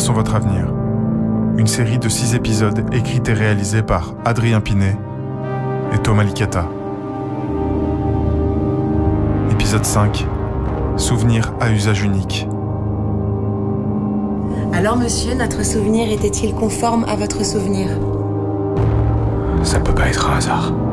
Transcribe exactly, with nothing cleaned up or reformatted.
sont votre avenir. Une série de six épisodes écrite et réalisée par Adrien Pinet et Thomas Licata. Épisode cinq. Souvenirs à usage unique. Alors monsieur, notre souvenir était-il conforme à votre souvenir? Ça peut pas être un hasard.